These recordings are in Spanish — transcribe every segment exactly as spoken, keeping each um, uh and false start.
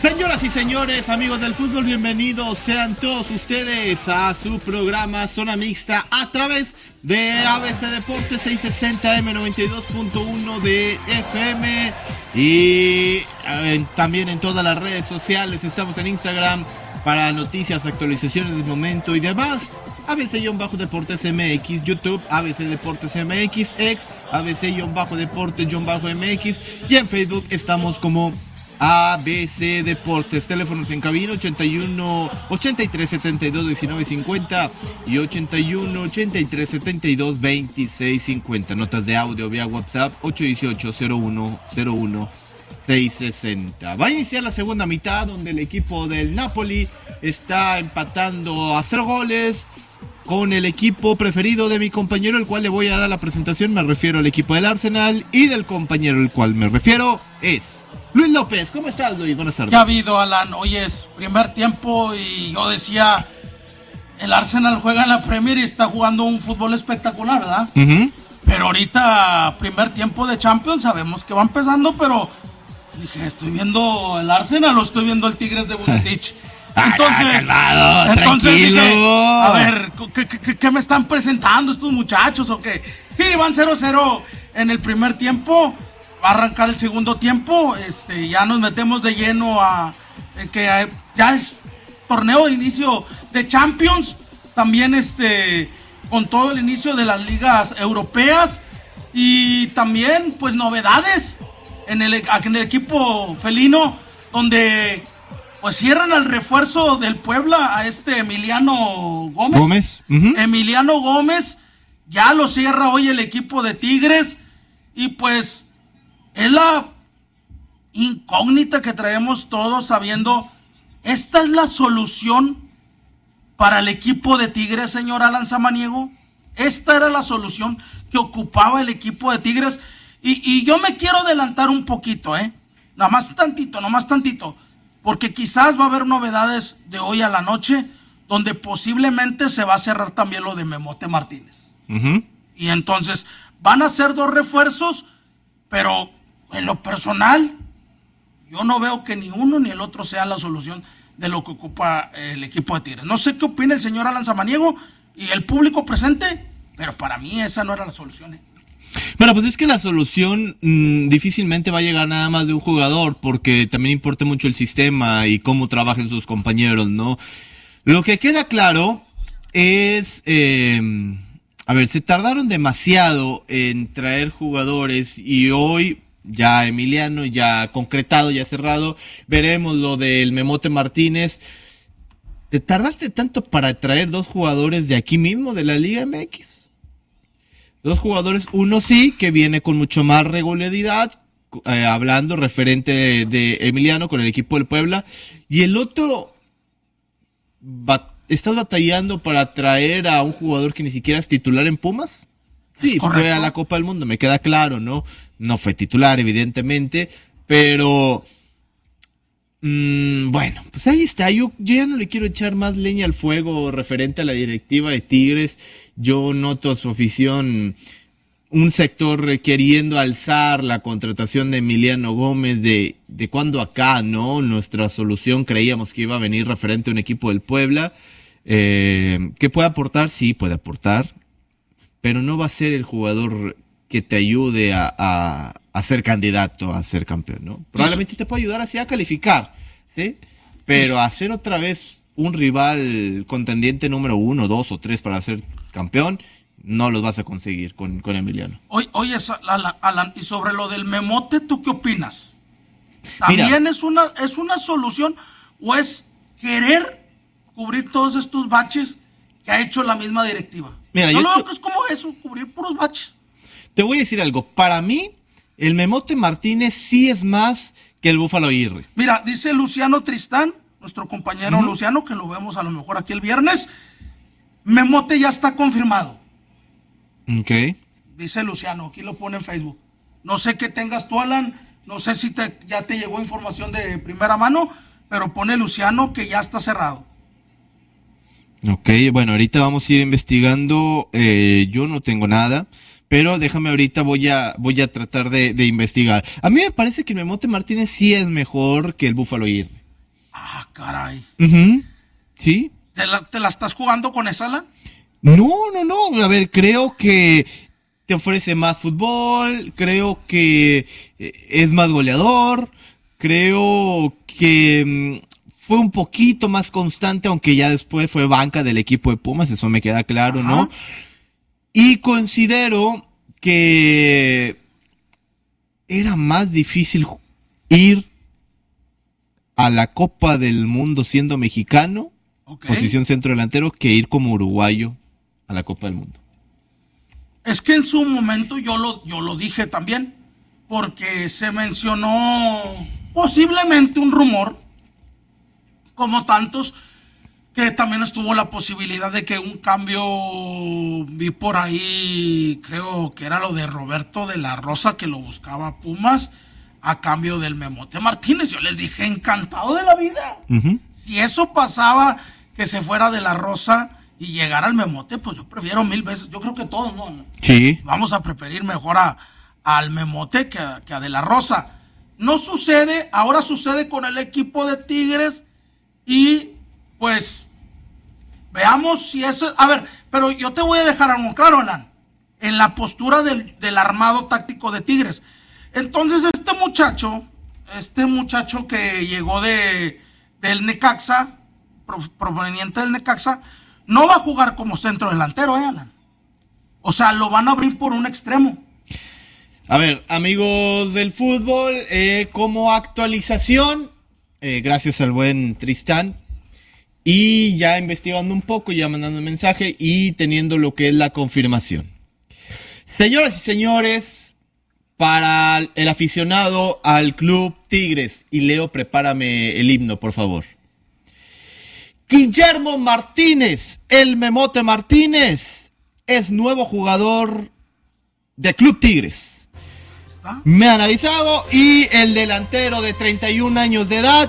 Señoras y señores, amigos del fútbol, bienvenidos sean todos ustedes a su programa Zona Mixta a través de A B C Deportes seiscientos sesenta M noventa y dos punto uno de F M y eh, también en todas las redes sociales. Estamos en Instagram para noticias, actualizaciones del momento y demás. A B C-Deportes M X, YouTube, A B C Deportes M X, X, A B C-Deportes-M X y en Facebook estamos como A B C Deportes. Teléfonos en cabina ochenta y uno, ochenta y tres, setenta y dos, diecinueve cincuenta y ochenta y uno, ochenta y tres, setenta y dos, veintiséis cincuenta. Notas de audio vía WhatsApp ocho dieciocho, cero uno, cero uno, seiscientos sesenta. Va a iniciar la segunda mitad donde el equipo del Napoli está empatando a cero goles con el equipo preferido de mi compañero, el cual le voy a dar la presentación. Me refiero al equipo del Arsenal, y del compañero el cual me refiero es Luis López. ¿Cómo estás, Luis? Buenas tardes. ¿Qué ha habido, Alan? Hoy es primer tiempo y yo decía, el Arsenal juega en la Premier y está jugando un fútbol espectacular, ¿verdad? Uh-huh. Pero ahorita, primer tiempo de Champions, sabemos que va empezando, pero dije, ¿estoy viendo el Arsenal o estoy viendo el Tigres de Bucetich? Entonces, ah, calmado, entonces dije, a ver, ¿qué, qué, ¿qué me están presentando estos muchachos o qué? Sí, van cero cero en el primer tiempo, va a arrancar el segundo tiempo, este, ya nos metemos de lleno a en que ya es torneo de inicio de Champions, también este, con todo el inicio de las ligas europeas y también pues novedades en el, en el equipo felino, donde pues cierran al refuerzo del Puebla a este Emiliano Gómez. Gómez. Uh-huh. Emiliano Gómez, ya lo cierra hoy el equipo de Tigres. Y pues es la incógnita que traemos todos sabiendo, ¿esta es la solución para el equipo de Tigres, señor Alan Samaniego? Esta era la solución que ocupaba el equipo de Tigres. Y, y yo me quiero adelantar un poquito, ¿eh? Nada más tantito, nada más tantito. Porque quizás va a haber novedades de hoy a la noche, donde posiblemente se va a cerrar también lo de Memote Martínez. Uh-huh. Y entonces van a ser dos refuerzos, pero en lo personal, yo no veo que ni uno ni el otro sea la solución de lo que ocupa el equipo de Tigres. No sé qué opina el señor Alan Samaniego y el público presente, pero para mí esa no era la solución, ¿eh? Bueno, pues es que la solución mmm, difícilmente va a llegar nada más de un jugador, porque también importa mucho el sistema y cómo trabajan sus compañeros, ¿no? Lo que queda claro es, eh, a ver, se tardaron demasiado en traer jugadores y hoy ya Emiliano, ya concretado, ya cerrado, veremos lo del Memote Martínez. ¿Te tardaste tanto para traer dos jugadores de aquí mismo, de la Liga M X? Dos jugadores, uno sí, que viene con mucho más regularidad, eh, hablando referente de, de Emiliano con el equipo del Puebla, y el otro, bat, ¿estás batallando para traer a un jugador que ni siquiera es titular en Pumas? Sí, fue a la Copa del Mundo, me queda claro, ¿no? No fue titular, evidentemente, pero mmm, bueno, pues ahí está. Yo, yo ya no le quiero echar más leña al fuego referente a la directiva de Tigres. Yo noto a su afición un sector queriendo alzar la contratación de Emiliano Gómez de, de cuando acá, ¿no? Nuestra solución creíamos que iba a venir referente a un equipo del Puebla. Eh, ¿Qué puede aportar? Sí, puede aportar, pero no va a ser el jugador que te ayude a, a, a ser candidato a ser campeón, ¿no? Probablemente te puede ayudar así a calificar, ¿sí? Pero a ser otra vez un rival contendiente número uno, dos o tres para ser campeón, no los vas a conseguir con, con Emiliano. Oye, oye, Alan, y sobre lo del Memote, ¿tú qué opinas? ¿También es una, es una solución o es querer cubrir todos estos baches que ha hecho la misma directiva? Mira, yo, yo lo veo que es como eso, cubrir puros baches. Te voy a decir algo, para mí, el Memote Martínez sí es más que el Búfalo Aguirre. Mira, dice Luciano Tristán, nuestro compañero uh-huh. Luciano, que lo vemos a lo mejor aquí el viernes, Memote ya está confirmado. Ok. Dice Luciano, aquí lo pone en Facebook. No sé qué tengas tú, Alan, no sé si te, ya te llegó información de primera mano, pero pone Luciano que ya está cerrado. Ok, bueno, ahorita vamos a ir investigando, eh, yo no tengo nada, pero déjame ahorita, voy a voy a tratar de, de investigar. A mí me parece que el Memote Martínez sí es mejor que el Búfalo Aguirre. Ah, caray. Uh-huh. Sí. ¿Te la, ¿Te la estás jugando con esa, Alan? No, no, no. A ver, creo que te ofrece más fútbol, creo que es más goleador, creo que mmm, fue un poquito más constante, aunque ya después fue banca del equipo de Pumas, eso me queda claro, ajá, ¿no? Y considero que era más difícil ir a la Copa del Mundo siendo mexicano, okay, posición centro delantero, que ir como uruguayo a la Copa del Mundo. Es que en su momento yo lo, yo lo dije también, porque se mencionó posiblemente un rumor, como tantos, que también estuvo la posibilidad de que un cambio, vi por ahí, creo que era lo de Roberto de la Rosa, que lo buscaba Pumas, a cambio del Memote Martínez. Yo les dije, encantado de la vida. Uh-huh. Si eso pasaba, que se fuera de la Rosa y llegara al Memote, pues yo prefiero mil veces, yo creo que todos, ¿no? Sí. Vamos a preferir mejor a, al Memote que a, que a de la Rosa. No sucede, ahora sucede con el equipo de Tigres y pues veamos si eso... A ver, pero yo te voy a dejar algo claro, Alan, en la postura del, del armado táctico de Tigres. Entonces este muchacho, este muchacho que llegó de del Necaxa, proveniente del Necaxa, no va a jugar como centro delantero, ¿eh, Alan? O sea, lo van a abrir por un extremo. A ver, amigos del fútbol, eh, como actualización, eh, gracias al buen Tristán, y ya investigando un poco, ya mandando un mensaje y teniendo lo que es la confirmación. Señoras y señores, para el aficionado al Club Tigres, y Leo, prepárame el himno, por favor. Guillermo Martínez, el Memote Martínez, es nuevo jugador de Club Tigres. ¿Está? Me han avisado, y el delantero de treinta y un años de edad,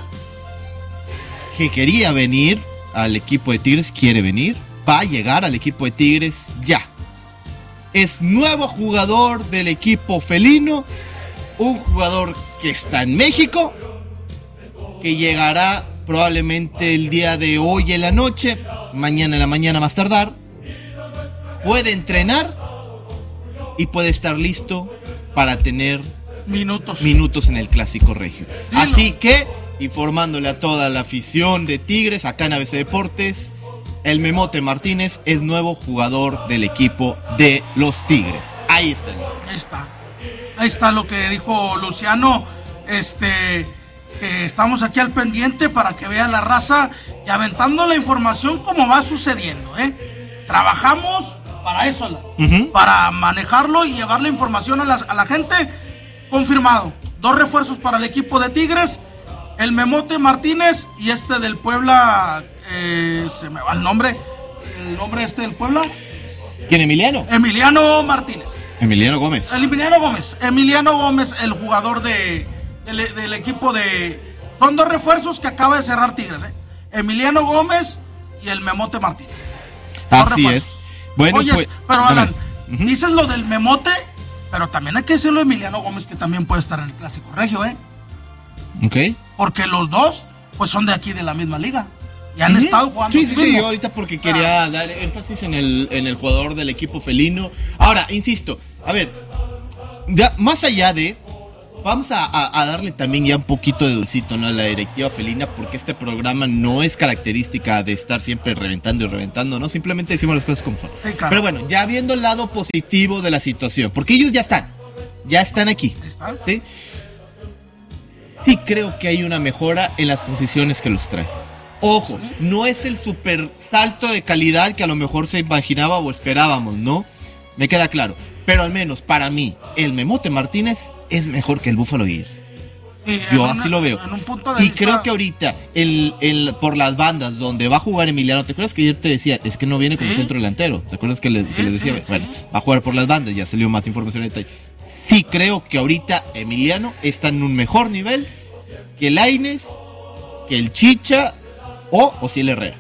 que quería venir al equipo de Tigres, quiere venir, va a llegar al equipo de Tigres ya. Es nuevo jugador del equipo felino, un jugador que está en México, que llegará probablemente el día de hoy en la noche, mañana en la mañana más tardar, puede entrenar y puede estar listo para tener minutos, minutos en el Clásico Regio. Dilo. Así que, informándole a toda la afición de Tigres, acá en A B C Deportes, el Memote Martínez es nuevo jugador del equipo de los Tigres. Ahí está. Ahí está. Ahí está lo que dijo Luciano, este... que estamos aquí al pendiente para que vea la raza y aventando la información como va sucediendo, ¿eh? Trabajamos para eso, uh-huh, para manejarlo y llevar la información a la, a la gente. Confirmado, dos refuerzos para el equipo de Tigres, el Memote Martínez y este del Puebla, eh, se me va el nombre, el nombre este del Puebla. ¿Quién, Emiliano? Emiliano Martínez. Emiliano Gómez. El Emiliano Gómez, Emiliano Gómez, el jugador de... Del, del equipo de... Son dos refuerzos que acaba de cerrar Tigres, ¿eh? Emiliano Gómez y el Memote Martínez. Así es. Bueno, Oye, pues, pero Alan, uh-huh, dices lo del Memote, pero también hay que decirlo de Emiliano Gómez, que también puede estar en el Clásico Regio, ¿eh? Ok. Porque los dos, pues son de aquí, de la misma liga. Y han uh-huh, estado jugando. Sí, sí, sí, yo ahorita porque quería ah. dar énfasis en el, en el jugador del equipo felino. Ahora, insisto, a ver, ya, más allá de... Vamos a, a, a darle también ya un poquito de dulcito, ¿no?, a la directiva felina, porque este programa no es característica de estar siempre reventando y reventando, ¿no? Simplemente decimos las cosas como son. Sí, claro. Pero bueno, ya viendo el lado positivo de la situación, porque ellos ya están, ya están aquí, ¿están? ¿Sí? Sí creo que hay una mejora en las posiciones que los trae. Ojo, ¿sí? No es el super salto de calidad que a lo mejor se imaginaba o esperábamos, ¿no? Me queda claro. Pero al menos para mí, el Memote Martínez es mejor que el Búfalo Aguirre. Yo una, así lo veo. Y vista... creo que ahorita, el, el, por las bandas donde va a jugar Emiliano, ¿te acuerdas que ayer te decía? Es que no viene como ¿sí? centro delantero. ¿Te acuerdas que, le, sí, que les decía? Sí, bueno, sí. Va a jugar por las bandas, ya salió más información en detalle. Sí creo que ahorita Emiliano está en un mejor nivel que el Lainez, que el Chicha o Osiel Herrera.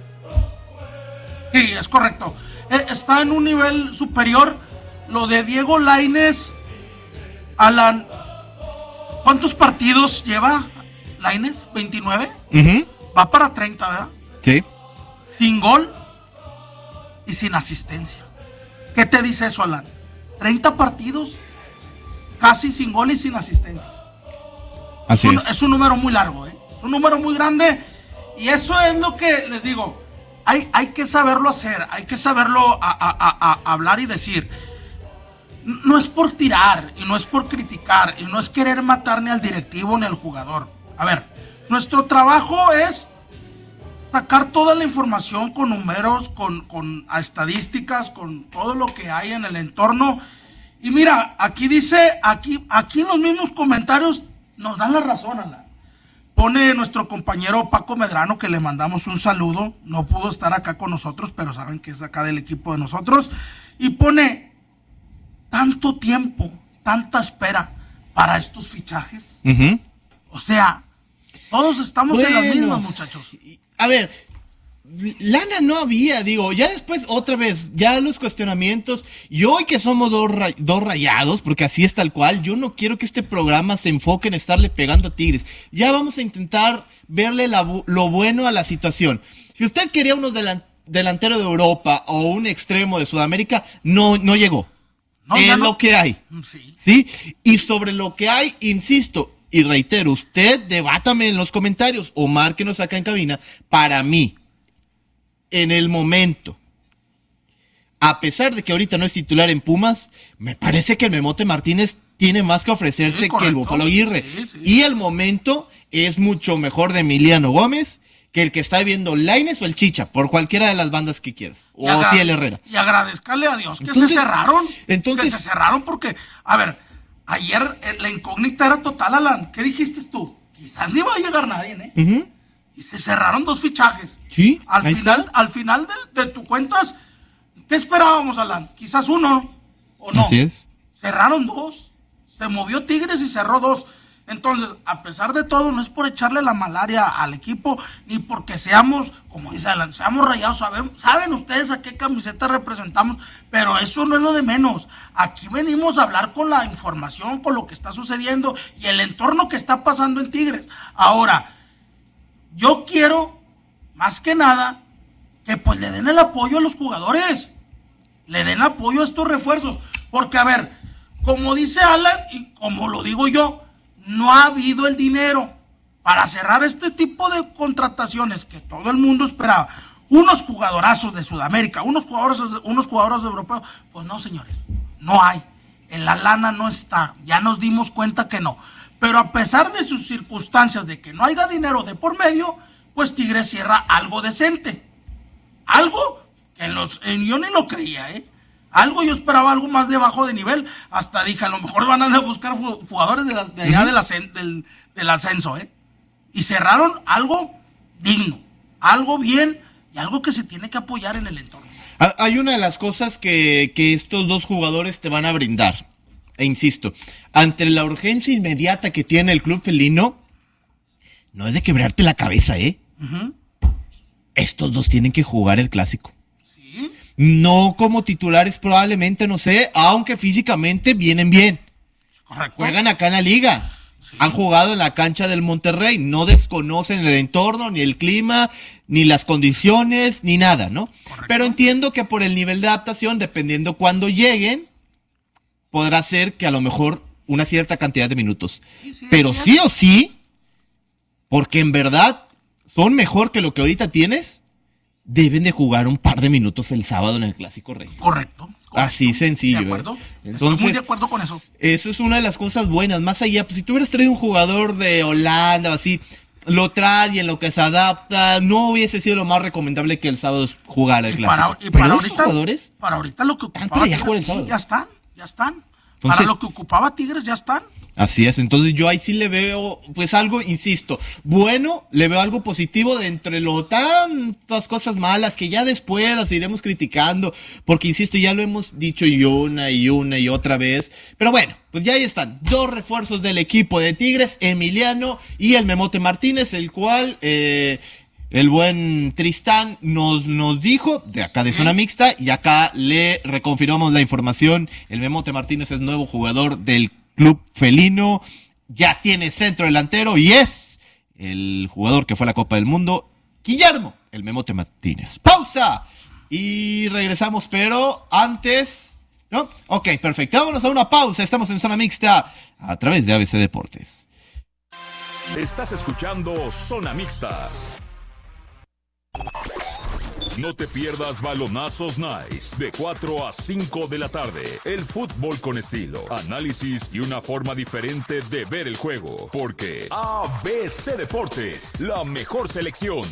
Sí, es correcto. Está en un nivel superior. Lo de Diego Lainez, Alan, ¿cuántos partidos lleva Lainez? ¿veintinueve? Uh-huh. va para treinta, ¿verdad? Sí. Sin gol y sin asistencia. ¿Qué te dice eso, Alan? treinta partidos, casi sin gol y sin asistencia. Así es. Un, es. es un número muy largo, ¿eh? Es un número muy grande. Y eso es lo que les digo. Hay, hay que saberlo hacer, hay que saberlo a, a, a, a hablar y decir. No es por tirar y no es por criticar y no es querer matar ni al directivo ni al jugador. A ver, nuestro trabajo es sacar toda la información con números, con, con estadísticas, con todo lo que hay en el entorno. Y mira, aquí dice, aquí, aquí en los mismos comentarios nos dan la razón, Alan. Pone nuestro compañero Paco Medrano, que le mandamos un saludo. No pudo estar acá con nosotros, pero saben que es acá del equipo de nosotros. Y pone... tanto tiempo, tanta espera para estos fichajes. Uh-huh. O sea, todos estamos bueno, en las mismas, muchachos. A ver, lana no había, digo, ya después otra vez, ya los cuestionamientos, y hoy que somos dos, ray- dos rayados, porque así es tal cual, yo no quiero que este programa se enfoque en estarle pegando a Tigres. Ya vamos a intentar verle la, lo bueno a la situación. Si usted quería unos delan- delantero de Europa o un extremo de Sudamérica, no, no llegó. No, es no. lo que hay, sí. ¿sí? Y sobre lo que hay, insisto, y reitero, usted debátame en los comentarios o márquenos acá en cabina. Para mí, en el momento, a pesar de que ahorita no es titular en Pumas, me parece que el Memote Martínez tiene más que ofrecerte sí, que el Búfalo Aguirre. Sí, sí. Y el momento es mucho mejor de Emiliano Gómez que el que está viendo Lainez o el Chicha, por cualquiera de las bandas que quieras. O agrade- si el Herrera. Y agradezcale a Dios que entonces, se cerraron. Entonces, que se cerraron porque, a ver, ayer eh, la incógnita era total, Alan. ¿Qué dijiste tú? Quizás ni va a llegar nadie, ¿eh? Uh-huh. Y se cerraron dos fichajes. Sí, al final, al final de, de tu cuentas, ¿qué esperábamos, Alan? Quizás uno, ¿o no? Así es. Cerraron dos. Se movió Tigres y cerró dos. Entonces, a pesar de todo, no es por echarle la malaria al equipo, ni porque seamos, como dice Alan, seamos rayados, saben, saben ustedes a qué camiseta representamos, pero eso no es lo de menos. Aquí venimos a hablar con la información, con lo que está sucediendo y el entorno que está pasando en Tigres. Ahora, yo quiero, más que nada, que pues le den el apoyo a los jugadores, le den apoyo a estos refuerzos, porque a ver, como dice Alan y como lo digo yo, no ha habido el dinero para cerrar este tipo de contrataciones que todo el mundo esperaba. Unos jugadorazos de Sudamérica, unos jugadores, unos jugadores europeos. Pues no, señores, no hay. En la lana no está. Ya nos dimos cuenta que no. Pero a pesar de sus circunstancias de que no haya dinero de por medio, pues Tigres cierra algo decente. Algo que los, eh, yo ni lo creía, ¿eh? Algo, yo esperaba algo más debajo de nivel. Hasta dije, a lo mejor van a buscar jugadores de, la, de allá uh-huh. del, ascen, del, del ascenso, ¿eh? Y cerraron algo digno, algo bien y algo que se tiene que apoyar en el entorno. Hay una de las cosas que, que estos dos jugadores te van a brindar. E insisto, ante la urgencia inmediata que tiene el club felino, no es de quebrarte la cabeza, ¿eh? Uh-huh. Estos dos tienen que jugar el clásico. No como titulares probablemente, no sé, aunque físicamente vienen bien. Correcto. Juegan acá en la liga. Sí. Han jugado en la cancha del Monterrey. No desconocen el entorno, ni el clima, ni las condiciones, ni nada, ¿no? Correcto. Pero entiendo que por el nivel de adaptación, dependiendo cuándo lleguen, podrá ser que a lo mejor una cierta cantidad de minutos. Sí, sí, Pero sí o sí, porque en verdad son mejor que lo que ahorita tienes, deben de jugar un par de minutos el sábado en el Clásico Rey. Correcto. correcto. Así sencillo. De acuerdo. ¿eh? Entonces, estoy muy de acuerdo con eso. Eso es una de las cosas buenas. Más allá, pues si tú hubieras traído un jugador de Holanda o así, lo trae y en lo que se adapta, no hubiese sido lo más recomendable que el sábado jugara el y Clásico. Para, y para Pero ahorita, jugadores, para ahorita lo que ocupaba ya, Tigres, sí, ya están, ya están. Entonces, para lo que ocupaba Tigres, ya están. Así es, entonces yo ahí sí le veo, pues algo, insisto, bueno, le veo algo positivo de entre lo tantas cosas malas que ya después las iremos criticando, porque insisto, ya lo hemos dicho y una y una y otra vez, pero bueno, pues ya ahí están, dos refuerzos del equipo de Tigres, Emiliano y el Memote Martínez, el cual, eh, el buen Tristán nos, nos dijo, de acá de Zona Mixta, y acá le reconfirmamos la información, el Memote Martínez es nuevo jugador del club felino, ya tiene centro delantero y es el jugador que fue a la Copa del Mundo, Guillermo, el Memote Martínez. ¡Pausa! Y regresamos, pero antes... ¿No? Ok, perfecto. Vámonos a una pausa. Estamos en Zona Mixta a través de A B C Deportes. Estás escuchando Zona Mixta. No te pierdas Balonazos Nice de cuatro a cinco de la tarde. El fútbol con estilo, análisis y una forma diferente de ver el juego. Porque A B C Deportes, la mejor selección.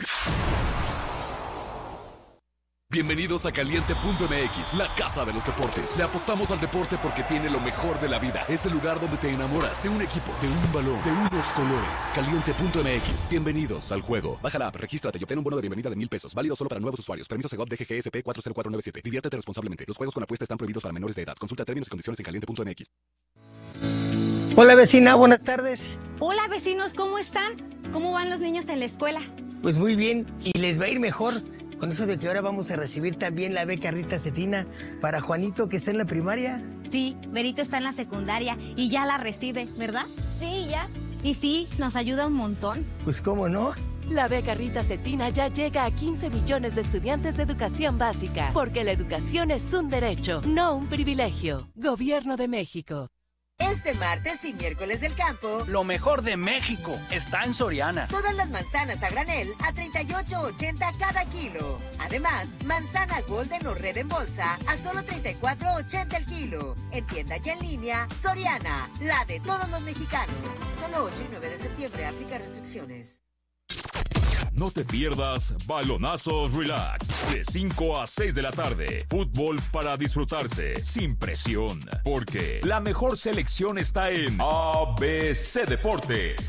Bienvenidos a Caliente punto M X, la casa de los deportes. Le apostamos al deporte porque tiene lo mejor de la vida. Es el lugar donde te enamoras de un equipo, de un balón, de unos colores. Caliente punto M X, bienvenidos al juego. Baja la app, regístrate y obtén un bono de bienvenida de mil pesos. Válido solo para nuevos usuarios. Permiso Segov D G G S P cuatro cero cuatro nueve siete. Diviértete responsablemente. Los juegos con apuesta están prohibidos para menores de edad. Consulta términos y condiciones en caliente punto M X. Hola vecina, buenas tardes. Hola vecinos, ¿cómo están? ¿Cómo van los niños en la escuela? Pues muy bien, y les va a ir mejor con eso de que ahora vamos a recibir también la beca Rita Cetina para Juanito, que está en la primaria. Sí, Berito está en la secundaria y ya la recibe, ¿verdad? Sí, ya. Y sí, nos ayuda un montón. Pues cómo no. La beca Rita Cetina ya llega a quince millones de estudiantes de educación básica, porque la educación es un derecho, no un privilegio. Gobierno de México. Este martes y miércoles del campo, lo mejor de México está en Soriana. Todas las manzanas a granel a treinta y ocho ochenta cada kilo. Además, manzana Golden o Red en bolsa a solo treinta y cuatro ochenta el kilo. En tienda y en línea, Soriana, la de todos los mexicanos. Solo ocho y nueve de septiembre, aplica restricciones. No te pierdas Balonazos Relax de cinco a seis de la tarde. Fútbol para disfrutarse sin presión. Porque la mejor selección está en A B C Deportes.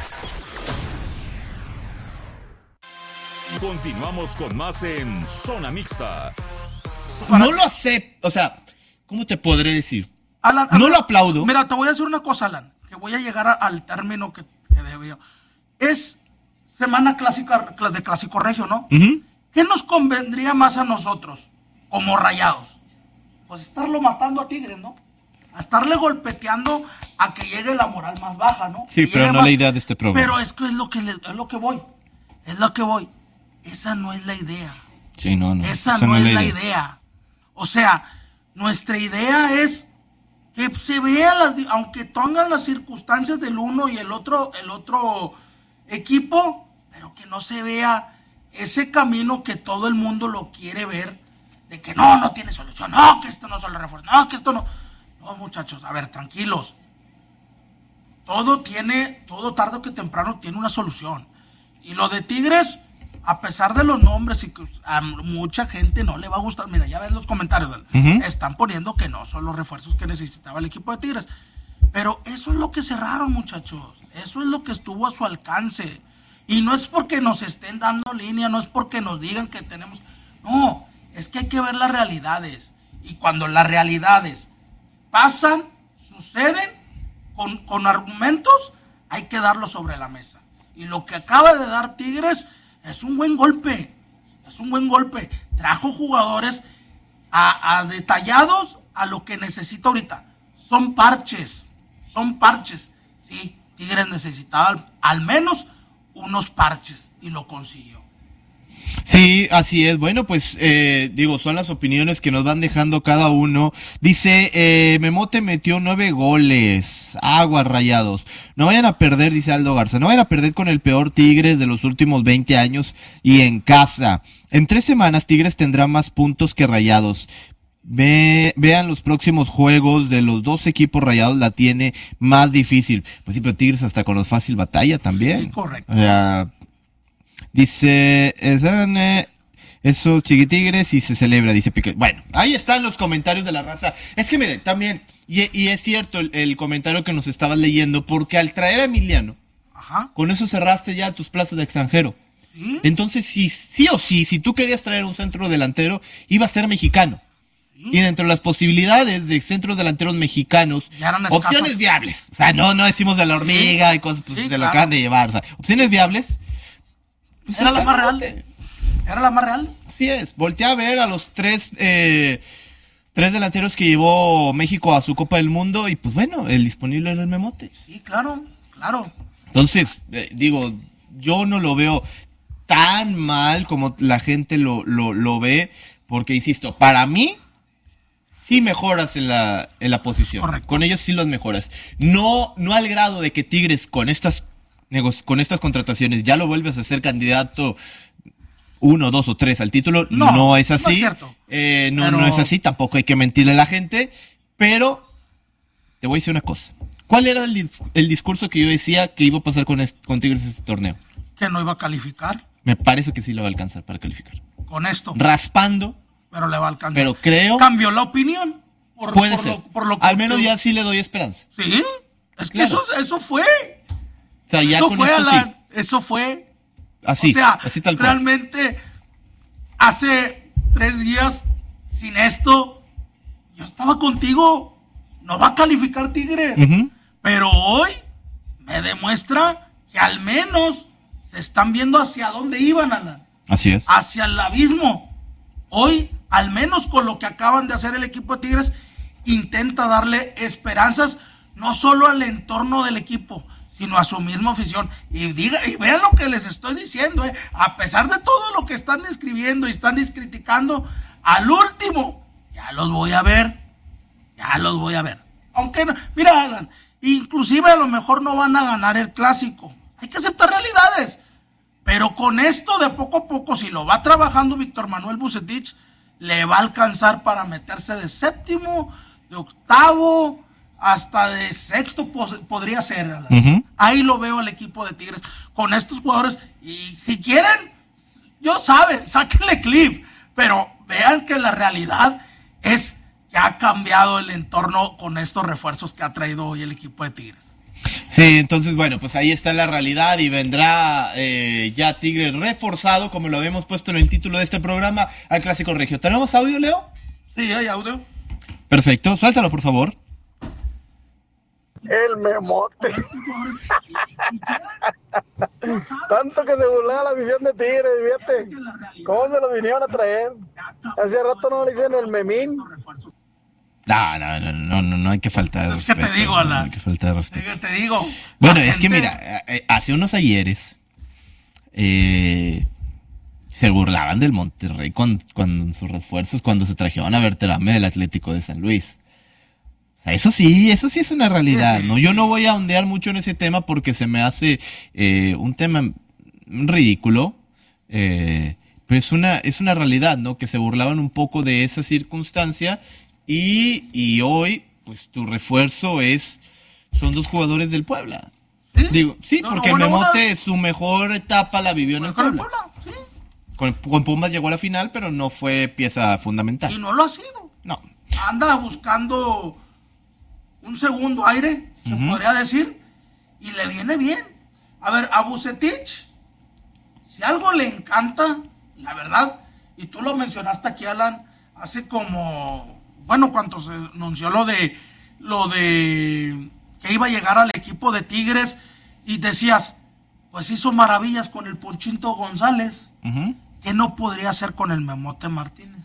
Continuamos con más en Zona Mixta. No lo acepto. O sea, ¿cómo te podré decir? Alan, no Alan, lo aplaudo. Mira, te voy a decir una cosa, Alan, que voy a llegar a, al término que, que debía. Es semana clásica de Clásico Regio, ¿no? Uh-huh. ¿Qué nos convendría más a nosotros, como Rayados? Pues estarlo matando a Tigres, ¿no? A estarle golpeteando a que llegue la moral más baja, ¿no? Sí, que pero no más... la idea de este programa. Pero es que es lo que, le... es lo que voy. Es lo que voy. Esa no es la idea. Sí, no, no. Esa, Esa no, no es la idea. idea. O sea, nuestra idea es que se vean las, aunque tengan las circunstancias del uno y el otro, el otro equipo, pero que no se vea ese camino que todo el mundo lo quiere ver, de que no, no tiene solución, no, que esto no son los refuerzos, no, que esto no. No, muchachos, a ver, tranquilos. Todo tiene, todo tarde o que temprano tiene una solución. Y lo de Tigres, a pesar de los nombres y que a mucha gente no le va a gustar, mira, ya ves los comentarios, uh-huh. Están poniendo que no son los refuerzos que necesitaba el equipo de Tigres. Pero eso es lo que cerraron, muchachos. Eso es lo que estuvo a su alcance. Y no es porque nos estén dando línea, no es porque nos digan que tenemos... No, es que hay que ver las realidades. Y cuando las realidades pasan, suceden, con, con argumentos, hay que darlo sobre la mesa. Y lo que acaba de dar Tigres es un buen golpe. Es un buen golpe. Trajo jugadores a, a detallados a lo que necesita ahorita. Son parches. Son parches. Sí, Tigres necesitaba al, al menos unos parches y lo consiguió. Sí, así es. Bueno, pues eh, digo, son las opiniones que nos van dejando cada uno. Dice, eh, Memote metió nueve goles. Aguas, Rayados. No vayan a perder, dice Aldo Garza, no vayan a perder con el peor Tigres de los últimos veinte años y en casa. En tres semanas Tigres tendrá más puntos que Rayados. Ve, vean los próximos juegos de los dos equipos. Rayados la tiene más difícil. Pues sí, pero Tigres hasta con los fácil batalla también. Sí, correcto. O sea, dice, esos chiquitigres y se celebra, dice Piqué. Bueno, ahí están los comentarios de la raza. Es que miren, también, y, y es cierto el, el comentario que nos estabas leyendo, porque al traer a Emiliano, ajá, con eso cerraste ya tus plazas de extranjero. ¿Sí? Entonces, sí, sí o sí, si tú querías traer un centro delantero, iba a ser mexicano. Y dentro de las posibilidades de centros delanteros mexicanos, opciones viables. O sea, no, no decimos de la hormiga sí, y cosas, pues sí, se claro. Lo acaban de llevar. O sea, opciones viables. Pues era la más real. Era la más real. Así es. Voltea a ver a los tres, eh, tres delanteros que llevó México a su Copa del Mundo y pues bueno, el disponible era el Memote. Sí, claro, claro. Entonces, eh, digo, yo no lo veo tan mal como la gente lo, lo, lo ve, porque insisto, para mí sí mejoras en la, en la posición. Correcto. Con ellos sí los mejoras. No, no al grado de que Tigres con estas, con estas contrataciones ya lo vuelves a ser candidato uno, dos o tres al título. No, no es así. No es cierto. Eh, no, Pero... no es así. Tampoco hay que mentirle a la gente. Pero te voy a decir una cosa. ¿Cuál era el, dis- el discurso que yo decía que iba a pasar con, est- con Tigres este torneo? Que no iba a calificar. Me parece que sí lo va a alcanzar para calificar. Con esto. Raspando. Pero le va a alcanzar. Pero creo... Cambió la opinión. Por, puede por ser. Lo, por lo que Al menos tú... ya sí le doy esperanza. Sí. Es que Claro. eso, eso fue. O sea, ya eso con fue, esto Alan. sí. Eso fue. Así, o sea, así tal cual. realmente, hace tres días, sin esto, yo estaba contigo. No va a calificar Tigres. Uh-huh. Pero hoy me demuestra que al menos se están viendo hacia dónde iban, Alan. Así es. Hacia el abismo. Hoy, al menos con lo que acaban de hacer el equipo de Tigres, intenta darle esperanzas no solo al entorno del equipo, sino a su misma afición. Y diga, y vean lo que les estoy diciendo, eh. A pesar de todo lo que están describiendo y están criticando, al último, ya los voy a ver. Ya los voy a ver. Aunque no, mira, Alan, inclusive a lo mejor no van a ganar el clásico. Hay que aceptar realidades. Pero con esto de poco a poco, si lo va trabajando Víctor Manuel Vucetich, le va a alcanzar para meterse de séptimo, de octavo, hasta de sexto pos- podría ser. Uh-huh. Ahí lo veo al equipo de Tigres con estos jugadores. Y si quieren, yo saben, sáquenle clip. Pero vean que la realidad es que ha cambiado el entorno con estos refuerzos que ha traído hoy el equipo de Tigres. Sí, entonces, bueno, pues ahí está la realidad y vendrá eh, ya Tigres reforzado, como lo habíamos puesto en el título de este programa, al Clásico Regio. ¿Tenemos audio, Leo? Sí, hay audio. Perfecto, suéltalo, por favor. El memote. Tanto que se burlaba la visión de Tigres, fíjate. ¿Cómo se lo vinieron a traer? Hace rato no le dicen el memín. No, no, no, no, no, no hay que faltar Es que respeto. te digo, no, Alan. hay que faltar respeto. Es que te digo. Bueno, la es que gente- mira, eh, hace unos ayeres eh, se burlaban del Monterrey con, con sus refuerzos cuando se trajeron a Berterame del Atlético de San Luis. O sea, eso sí, eso sí es una realidad, Sí, sí, ¿no? sí. Yo no voy a ondear mucho en ese tema porque se me hace eh, un tema ridículo, eh, pero es una, es una realidad, ¿no? Que se burlaban un poco de esa circunstancia y, y hoy, pues tu refuerzo es, son dos jugadores del Puebla. ¿Sí? Digo, sí, No, porque no, bueno, Memote una- su mejor etapa la vivió en el con el Puebla. Puebla, sí. Con, con Pumas llegó a la final, pero no fue pieza Y fundamental. no lo ha sido. No. Anda buscando un segundo aire, se Ujú. podría decir, y le viene bien. A ver, a Vucetich, si algo le encanta, la verdad, y tú lo mencionaste aquí, Alan, hace como, bueno, cuando se anunció lo de, lo de que iba a llegar al equipo de Tigres, y decías, pues hizo maravillas con el Ponchito González, Ujú. ¿qué no podría hacer con el Memote Martínez?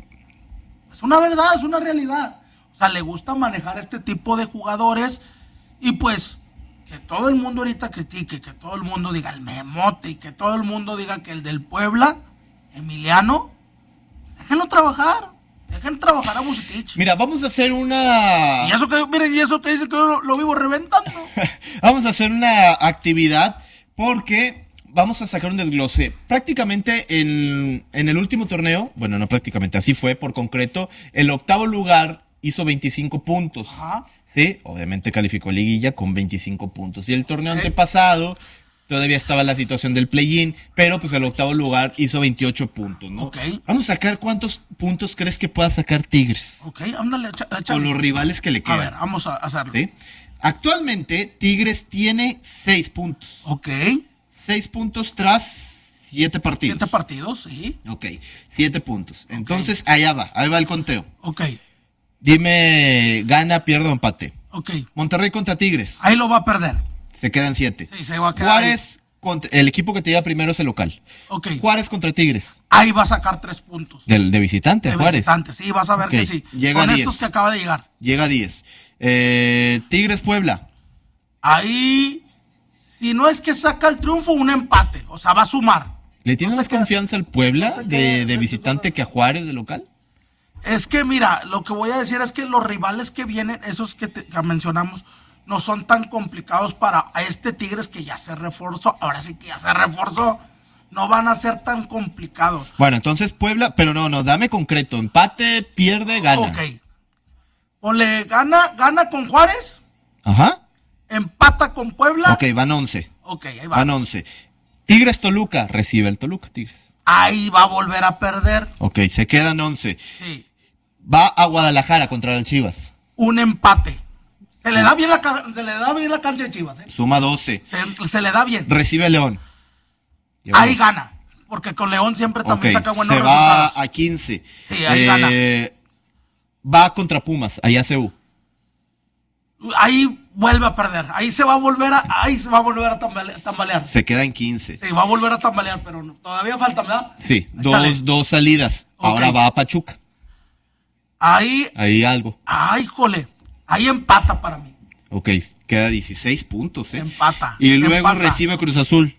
Es una verdad, es una realidad. O sea, le gusta manejar este tipo de jugadores y pues que todo el mundo ahorita critique, que todo el mundo diga el Memote y que todo el mundo diga que el del Puebla, Emiliano, déjenlo trabajar, dejen trabajar a Vucetich. Mira, vamos a hacer una... Y eso que, miren, y eso que dice que yo lo, lo vivo reventando. Vamos a hacer una actividad porque vamos a sacar un desglose. Prácticamente en, en el último torneo, bueno, no prácticamente, así fue por concreto, el octavo lugar hizo veinticinco puntos. Ajá. Sí, obviamente calificó liguilla con veinticinco puntos. Y el torneo Ok. antepasado todavía estaba la situación del play-in, pero pues el octavo lugar hizo veintiocho puntos, ¿no? Ok. Vamos a sacar cuántos puntos crees que pueda sacar Tigres Ok, ándale, echa- echa- con los rivales que le A quedan. ver, vamos a hacerlo. ¿Sí? Actualmente Tigres tiene seis puntos. Ok, Seis puntos tras siete partidos. siete partidos, sí. Ok, siete puntos. Entonces, allá va, ahí va el conteo. Ok, Dime, gana, pierde o empate. ok. Monterrey contra Tigres, Ahí lo va a perder. se quedan siete. Sí, se va a quedar Juárez, contra, el equipo que te lleva primero es el local. Ok. Juárez contra Tigres, Ahí va a sacar tres puntos. del, de visitante, De Juárez. visitante, sí, vas a ver Ok, que sí. llega Con a estos diez. que acaba de llegar. Llega a diez. Eh, Tigres Puebla, Ahí, Si no es que saca el triunfo, un empate. O sea, va a sumar. ¿Le tiene no más qué, confianza al Puebla no sé de, qué, de visitante que a Juárez de local? Es que mira, lo que voy a decir es que los rivales que vienen, esos que, te, que mencionamos, no son tan complicados para a este Tigres que ya se reforzó. Ahora sí que ya se reforzó. No van a ser tan complicados. Bueno, entonces Puebla, pero no, no, dame concreto. Empate, pierde, gana. Ok. O le gana, gana con Juárez. Ajá. Empata con Puebla. Ok, van once. Ok, ahí va. Van once. Tigres Toluca, recibe el Toluca, Tigres. Ahí va a volver a perder. Ok, se quedan once. Sí. Va a Guadalajara contra el Chivas. Un empate. Se le da bien la, se le da bien la cancha de Chivas, ¿eh? Suma doce. Se, se le da bien. Recibe a León. Ahí gana. Porque con León siempre también okay, saca buenos se resultados. Va a quince. Sí, ahí eh, gana. Va contra Pumas, allá a C U. Ahí vuelve a perder. Ahí se va a volver a, ahí se va a volver a tambale, tambalear. Se queda en quince. Sí, va a volver a tambalear, pero no, todavía falta, ¿verdad? Sí, dos, dos salidas. Okay. Ahora va a Pachuca. Ahí. Ahí algo. Ay, jole. Ahí empata para mí. Ok, queda dieciséis puntos, ¿eh? Empata. Y luego empata. recibe Cruz Azul.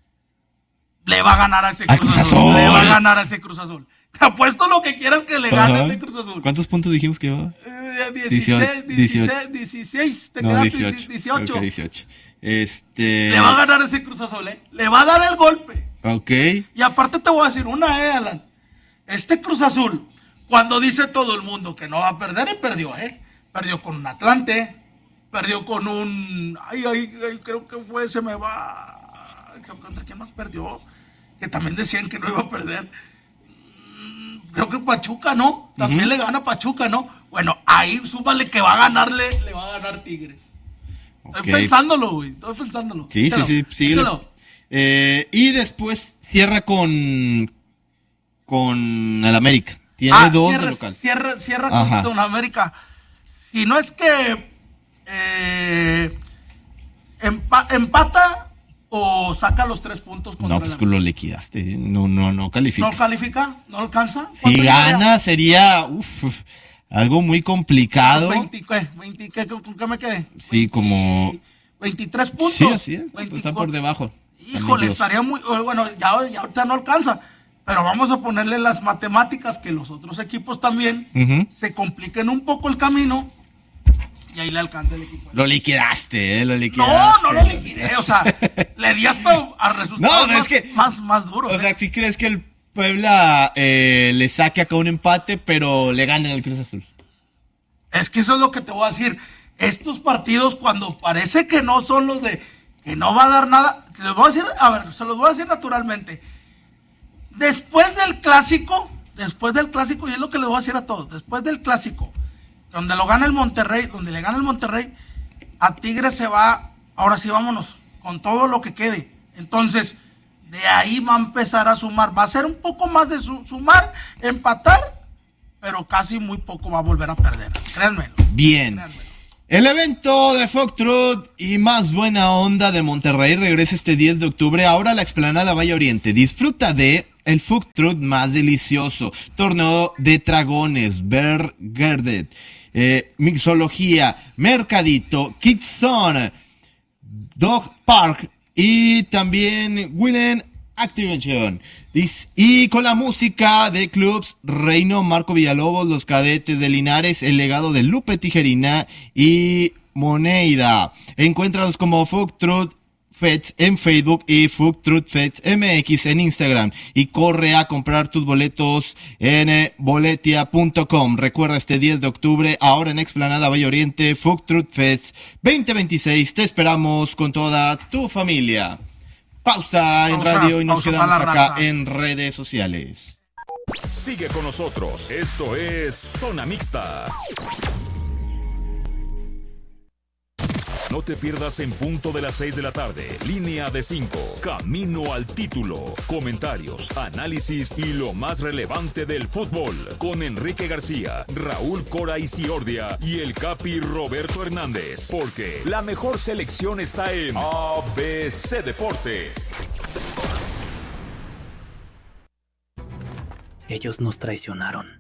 Le va a ganar a ese Cruz, Cruz Azul. Azul. Le va a ganar a ese Cruz Azul. Te apuesto lo que quieras que le gane a ese Cruz Azul. ¿Cuántos puntos dijimos que llevaba? Eh, dieciséis, dieciséis, dieciséis, te no, quedas dieciocho. dieciocho. Okay, dieciocho. Este... Le va a ganar a ese Cruz Azul, ¿eh? Le va a dar el golpe. Ok. Y aparte te voy a decir una, eh, Alan. Este Cruz Azul, cuando dice todo el mundo que no va a perder, y perdió, ¿eh? Perdió con un Atlante, perdió con un... Ay, ay, ay, creo que fue, se me va... ¿Contra quién más perdió? Que también decían que no iba a perder. Creo que Pachuca, ¿no? También uh-huh. le gana Pachuca, ¿no? Bueno, ahí súmale que va a ganarle, le va a ganar Tigres. Okay. Estoy pensándolo, güey, estoy pensándolo. Sí, échalo, sí, sí, sí. Eh, y después cierra con con el América. Tiene ah, dos cierra, de local. Cierra, cierra con, con América. Si no es que eh, empa- empata o saca los tres puntos contra No, pues tú lo liquidaste. No, no, no califica. ¿No califica? ¿No alcanza? Si gana sería uf, uf, algo muy complicado. veinte, ¿qué? veinte, ¿qué? ¿Con qué me quedé? Sí, veinte, como... veintitrés puntos. Sí, así es. veinticuatro. Está por debajo. Híjole, estaría muy... Bueno, ya, ya ahorita no alcanza. Pero vamos a ponerle las matemáticas que los otros equipos también uh-huh. se compliquen un poco el camino. Y ahí le alcanza el equipo. Lo liquidaste, ¿eh? Lo liquidaste. No, no lo liquidé. O sea, le di hasta a resultados no, más, es que, más, más duros. O ¿eh? sea, si crees que el Puebla eh, le saque acá un empate, pero le gane al Cruz Azul. Es que eso es lo que te voy a decir. Estos partidos, cuando parece que no son los de... que no va a dar nada... Se los voy a decir, a ver, se los voy a decir naturalmente. Después del clásico, después del clásico, y es lo que les voy a decir a todos, después del clásico... donde lo gana el Monterrey, donde le gana el Monterrey, a Tigres se va, ahora sí vámonos, con todo lo que quede. Entonces, de ahí va a empezar a sumar, va a ser un poco más de su, sumar, empatar, pero casi muy poco va a volver a perder, créanmelo. Bien. Créanmelo. El evento de Folk Truth y más buena onda de Monterrey regresa este diez de octubre, ahora a la explanada Valle Oriente. Disfruta de el Folk Truth más delicioso, torneo de dragones, Bergerded, Eh, mixología, mercadito, Kids Zone, Dog Park y también Willen Activation. Y con la música de clubs Reino, Marco Villalobos, Los Cadetes de Linares, El Legado de Lupe Tijerina y Moneida. Encuéntralos como Folk Truth Fets en Facebook y Folk Truth Fets M X en Instagram, y corre a comprar tus boletos en boletia punto com. Recuerda, este diez de octubre, ahora en Explanada Valle Oriente, Folk Truth Fest veinte veintiséis, te esperamos con toda tu familia. Pausa en pausa, radio y nos quedamos acá raza. En redes sociales. Sigue con nosotros, esto es Zona Mixta. No te pierdas en punto de las seis de la tarde, Línea de cinco, Camino al Título, comentarios, análisis y lo más relevante del fútbol, con Enrique García, Raúl Cora Isiordia y el Capi Roberto Hernández, porque la mejor selección está en A B C Deportes. Ellos nos traicionaron,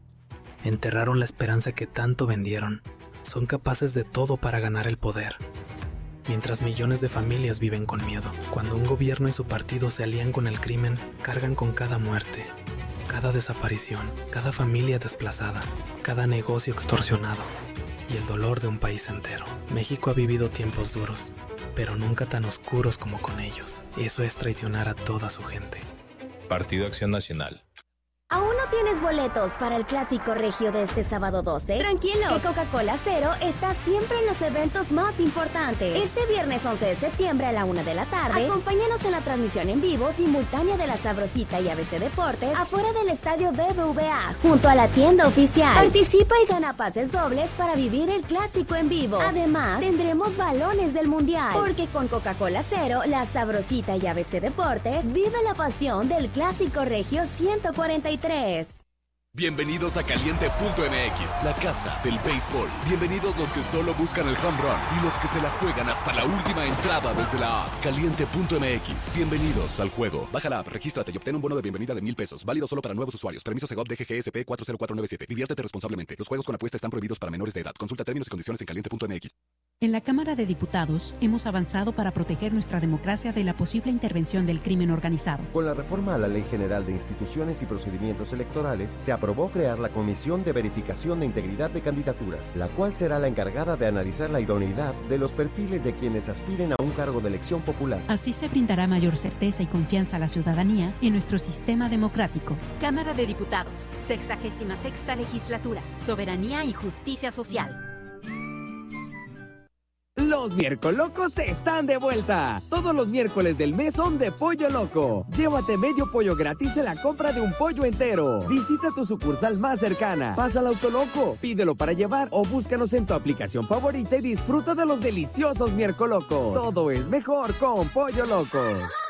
enterraron la esperanza que tanto vendieron, son capaces de todo para ganar el poder. mientras millones de familias viven con miedo. Cuando un gobierno y su partido se alían con el crimen, cargan con cada muerte, cada desaparición, cada familia desplazada, cada negocio extorsionado y el dolor de un país entero. México ha vivido tiempos duros, pero nunca tan oscuros como con ellos. Eso es traicionar a toda su gente. Partido Acción Nacional. ¿Aún no tienes boletos para el Clásico Regio de este sábado doce? Tranquilo, que Coca-Cola Cero está siempre en los eventos más importantes. Este viernes once de septiembre a la una de la tarde, acompáñanos en la transmisión en vivo simultánea de La Sabrosita y A B C Deportes afuera del estadio B B V A, junto a la tienda oficial. Participa y gana pases dobles para vivir el Clásico en vivo. Además, tendremos balones del Mundial, porque con Coca-Cola Cero, La Sabrosita y A B C Deportes, vive la pasión del Clásico Regio ciento cuarenta y tres. Bienvenidos a Caliente punto M X, la casa del béisbol. Bienvenidos los que solo buscan el home run y los que se la juegan hasta la última entrada desde la app. Caliente punto M X, bienvenidos al juego. Baja la app, regístrate y obtén un bono de bienvenida de mil pesos. Válido solo para nuevos usuarios. Permiso Segov D G G S P cuatro cero cuatro nueve siete. Diviértete responsablemente. Los juegos con apuesta están prohibidos para menores de edad. Consulta términos y condiciones en caliente punto M X. En la Cámara de Diputados hemos avanzado para proteger nuestra democracia de la posible intervención del crimen organizado. Con la reforma a la Ley General de Instituciones y Procedimientos Electorales, se aprobó crear la Comisión de Verificación de Integridad de Candidaturas, la cual será la encargada de analizar la idoneidad de los perfiles de quienes aspiren a un cargo de elección popular. Así se brindará mayor certeza y confianza a la ciudadanía en nuestro sistema democrático. Cámara de Diputados, sexagésima sexta legislatura, Soberanía y Justicia Social. Los Miércolocos están de vuelta. Todos los miércoles del mes son de Pollo Loco. Llévate medio pollo gratis en la compra de un pollo entero. Visita tu sucursal más cercana. Pasa al Autoloco, pídelo para llevar o búscanos en tu aplicación favorita y disfruta de los deliciosos Miércolocos. Todo es mejor con Pollo Loco.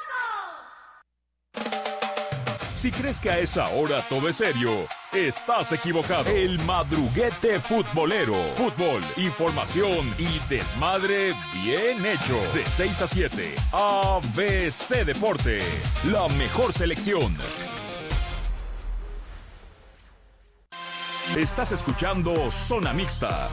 Si crees que a esa hora todo es serio, estás equivocado. El Madruguete Futbolero. Fútbol, información y desmadre bien hecho. De seis a siete, A B C Deportes. La mejor selección. Estás escuchando Zona Mixta.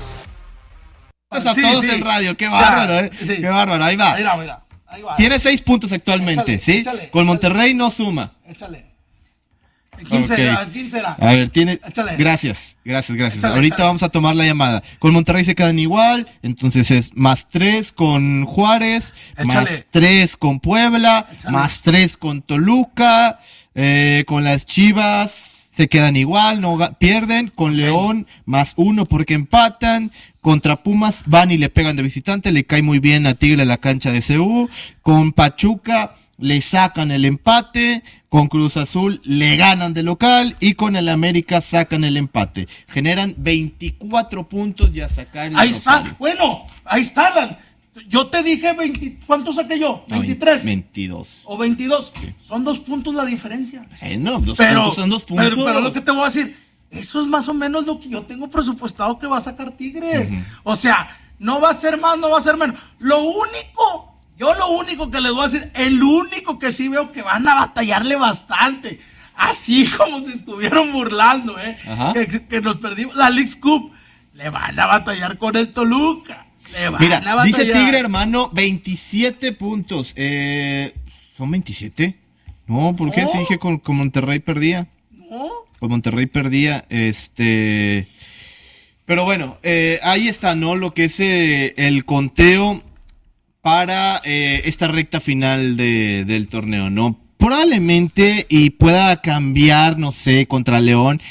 A Sí, todos sí. en radio, qué bárbaro, eh. Sí. Qué bárbaro, ahí va. Ahí va, mira. Ahí va. Tiene seis puntos actualmente, Échale, ¿sí? échale, Con échale. Monterrey no suma. Échale. ¿Quién Ok. será? ¿Quién será? A ver, tiene. Échale. Gracias, gracias, gracias. Échale, Ahorita échale. vamos a tomar la llamada. Con Monterrey se quedan igual, entonces es más tres con Juárez, Échale. más tres con Puebla, Échale. más tres con Toluca, eh, con las Chivas se quedan igual, no ga- pierden, con León más uno porque empatan, contra Pumas van y le pegan de visitante, le cae muy bien a Tigre la cancha de C U, con Pachuca le sacan el empate, con Cruz Azul le ganan de local y con el América sacan el empate. Generan veinticuatro puntos y a sacar el Ahí está. Rosario. Bueno, ahí está. La... Yo te dije veinte. ¿Cuánto saqué yo? No, ¿veintitrés? veintidós. ¿O veintidós? Son dos puntos la diferencia. Eh, no, dos Pero, puntos son dos puntos. pero, pero lo que te voy a decir, eso es más o menos lo que yo tengo presupuestado que va a sacar Tigres. Ujú. O sea, no va a ser más, no va a ser menos. Lo único, yo lo único que les voy a decir, el único que sí veo que van a batallarle bastante, así como se estuvieron burlando, ¿eh? Ajá. Que, que nos perdimos la Leagues Cup, le van a batallar con el Toluca. Le van a Mira, batallar. dice Tigre, hermano, veintisiete puntos. Eh, ¿Son veintisiete? No, ¿por qué? No. Si dije con, con Monterrey perdía. No. Con Monterrey perdía, este... Pero bueno, eh, ahí está, ¿no? Lo que es eh, el conteo para eh, esta recta final de, del torneo, ¿no? Probablemente y pueda cambiar, no sé, contra León.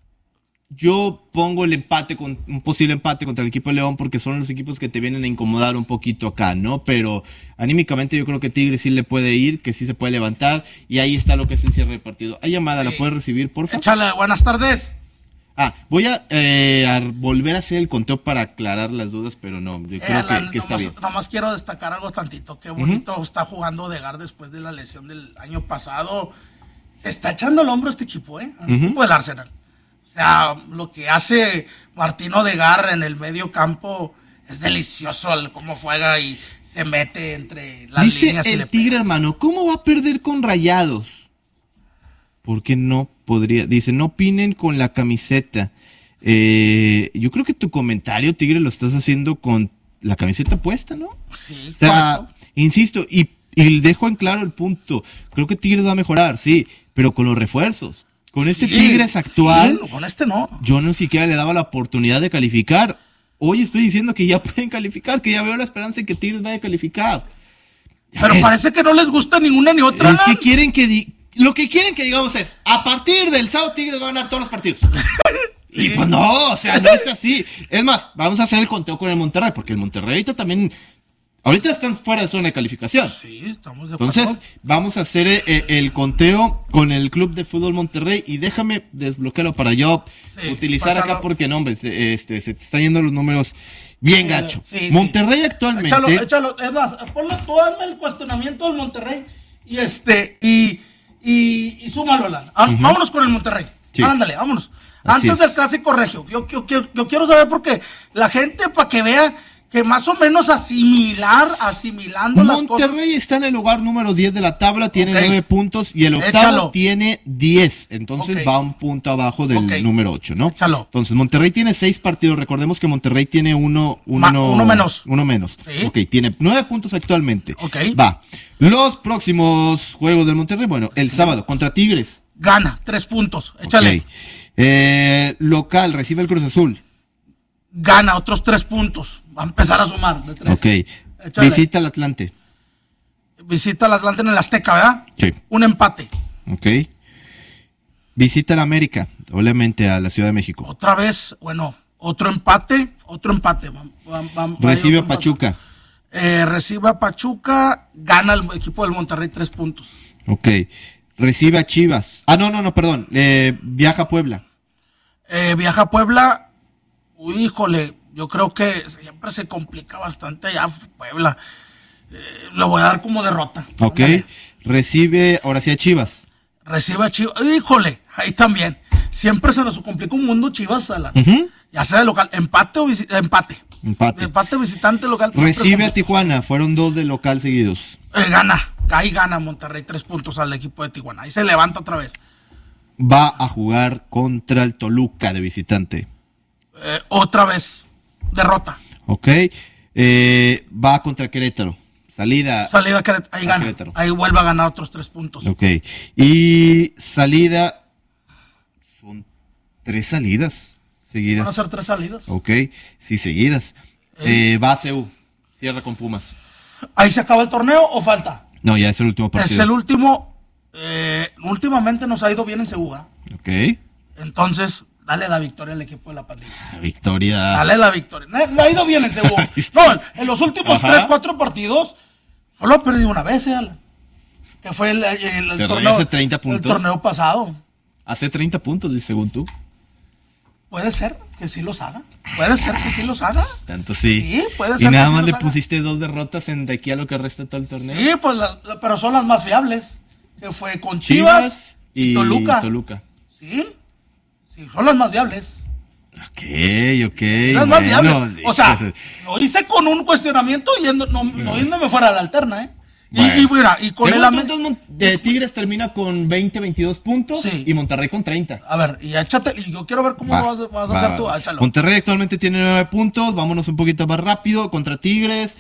Yo pongo el empate, con un posible empate contra el equipo de León porque son los equipos que te vienen a incomodar un poquito acá, ¿no? Pero anímicamente yo creo que Tigre sí le puede ir, que sí se puede levantar y ahí está lo que es el cierre de partido. ¿Hay llamada? ¿La puedes recibir, por favor? Échale, buenas tardes. Ah, voy a, eh, a volver a hacer el conteo para aclarar las dudas, pero no, yo creo Eh, que, la- que está nomás, bien. nomás quiero destacar algo tantito. Qué bonito está jugando Odegaard después de la lesión del año pasado. Se está echando el hombro este equipo, ¿eh? El Ujú. equipo del Arsenal. O sea, lo que hace Martín Odegaard en el medio campo es delicioso el cómo juega y se mete entre las Dice líneas. y el le Tigre, hermano, ¿cómo va a perder con Rayados? Porque no podría, dice, no opinen con la camiseta. Eh, yo creo que tu comentario, Tigre, lo estás haciendo con la camiseta puesta, ¿no? Sí, o sea, correcto. Insisto, y, y dejo en claro el punto. Creo que Tigres va a mejorar, sí, pero con los refuerzos. Con este Sí, Tigres actual, sí, con este no. yo no siquiera le daba la oportunidad de calificar. Hoy estoy diciendo que ya pueden calificar, que ya veo la esperanza en que Tigres vaya a calificar. A Pero ver, parece que no les gusta ninguna ni otra. es que quieren que di- lo que quieren que digamos es, a partir del sábado Tigres va a ganar todos los partidos. Y pues no, o sea, no es así. Es más, vamos a hacer el conteo con el Monterrey, porque el Monterrey ahorita también, ahorita están fuera de zona de calificación. Sí, estamos de acuerdo. Entonces, vamos a hacer eh, el conteo con el Club de Fútbol Monterrey y déjame desbloquearlo para yo Sí, utilizar pásalo. acá porque no, hombre, se, este, se te están yendo los números bien gacho. sí, sí. Monterrey actualmente... Échalo, échalo. Es más, ponle tú, hazme el cuestionamiento del Monterrey y este, y, y, y súmalo, Alan. Ah, Ujú. Vámonos con el Monterrey. Sí. Ándale, vámonos. Así Antes es. del clásico regio, yo, yo, yo, yo quiero saber porque la gente, para que vea que más o menos asimilar, asimilando las cosas. Monterrey está en el lugar número diez de la tabla, tiene Ok. nueve puntos y el octavo Échalo. tiene diez, entonces Ok. va un punto abajo del Ok. número ocho, ¿no? Échalo. Entonces Monterrey tiene seis partidos, recordemos que Monterrey tiene uno, uno, Ma- uno menos. Uno menos. Sí. Ok, tiene nueve puntos actualmente. Ok. Va. Los próximos juegos del Monterrey, bueno, el sábado contra Tigres. Gana, tres puntos. Échale. Ok. Eh, local, recibe el Cruz Azul. Gana otros tres puntos. Va a empezar a sumar de tres. Ok. Échale. Visita al Atlante. Visita al Atlante en el Azteca, ¿verdad? Sí. Un empate. Ok. Visita al América, obviamente a la Ciudad de México. Otra vez, bueno, otro empate, otro empate. Va- va- va- va Recibe otro a Pachuca. empate. Eh, recibe a Pachuca, gana el equipo del Monterrey tres puntos. Ok. Recibe a Chivas. Ah, no, no, no, perdón. Eh, viaja a Puebla. Eh, viaja a Puebla. Uy, híjole, yo creo que siempre se complica bastante allá Puebla. Eh, lo voy a dar como derrota. Ok. Ándale. Recibe, ahora sí a Chivas. Recibe a Chivas. Híjole, ahí también. Siempre se nos complica un mundo Chivas, Alan. Ujú. Ya sea de local, empate o visi- empate. Empate. Empate visitante local. siempre Recibe a es Tijuana. Fueron dos de local seguidos. complicado. Eh, gana, ahí gana Monterrey tres puntos al equipo de Tijuana. Ahí se levanta otra vez. Va a jugar contra el Toluca de visitante. Eh, otra vez, derrota. Ok. Eh, va contra Querétaro. Salida. Salida a Querétaro, ahí a gana. Querétaro. Ahí vuelve a ganar otros tres puntos. Ok. Y salida. Son tres salidas seguidas. Van a ser tres salidas. Ok, sí, seguidas. Eh, va a C U, cierra con Pumas. ¿Ahí se acaba el torneo o falta? No, ya es el último partido. Es el último. Eh, últimamente nos ha ido bien en Segura. Ok, Entonces, dale la victoria al equipo de la pandilla. victoria. Dale la victoria. No, no ha ido bien en Segura. No, en los últimos Ajá. tres, cuatro partidos, solo ha perdido una vez, eh, Alan. Que fue el, el- el Te torneo. hace treinta puntos. El torneo pasado. Hace treinta puntos, según tú. Puede ser que sí los haga. Puede ser que sí los haga. Tanto sí. Sí, puede Y ser nada que sí más los le haga. pusiste dos derrotas en de aquí a lo que resta todo el torneo. Sí, pues, la- la- pero son las más fiables. Que fue con Chivas, y, Toluca. Toluca. Sí, sí, son las más viables. Ok, ok. Las más bueno, viables. O sea, pues, lo hice con un cuestionamiento yendo, no, no yéndome fuera a la alterna, ¿eh? Y, bueno. y mira, y con Según el tú, América. entonces, Mon- de Tigres termina con veinte, veintidós puntos Sí. y Monterrey con treinta. A ver, y échate, y yo quiero ver cómo Va, lo vas, a- vas a va, hacer va, tú. va. Échalo. Monterrey actualmente tiene nueve puntos. Vámonos un poquito más rápido. Contra Tigres.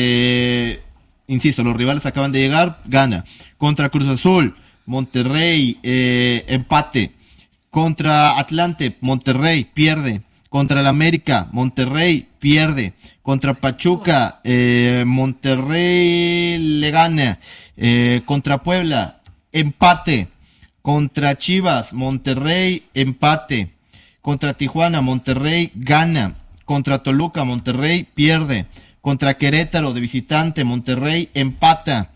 eh, insisto, los rivales acaban de llegar. Gana. Contra Cruz Azul. Monterrey. eh, empate. Contra Atlante. Monterrey. Pierde. Contra el América. Monterrey. Pierde. Contra Pachuca. eh, Monterrey le gana. Eh, contra Puebla. Empate. Contra Chivas, Monterrey, empate. Contra Tijuana, Monterrey, gana. Contra Toluca, Monterrey, pierde. Contra Querétaro, de visitante, Monterrey, empata.